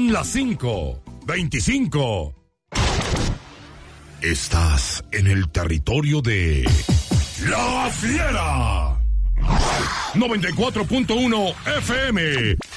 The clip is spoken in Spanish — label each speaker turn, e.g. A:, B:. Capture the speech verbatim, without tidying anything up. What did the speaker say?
A: Son las cinco veinticinco. Estás en el territorio de La Fiera. noventa y cuatro punto uno F M.